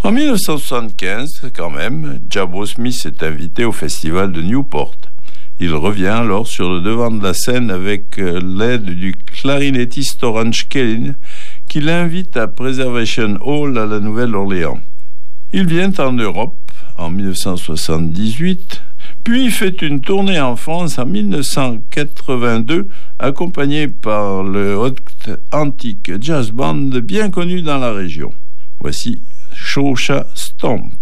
En 1975, quand même, Jabbo Smith est invité au festival de Newport. Il revient alors sur le devant de la scène avec l'aide du clarinettiste Orange Kellin, qui l'invite à Preservation Hall à la Nouvelle-Orléans. Il vient en Europe en 1978, puis fait une tournée en France en 1982, accompagné par le Hot Antique Jazz Band bien connu dans la région. Voici Shosha Stomp.